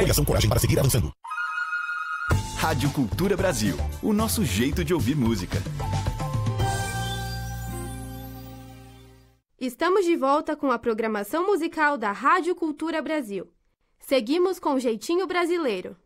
Coligação Coragem para seguir avançando. Rádio Cultura Brasil, o nosso jeito de ouvir música. Estamos de volta com a programação musical da Rádio Cultura Brasil. Seguimos com o Jeitinho Brasileiro.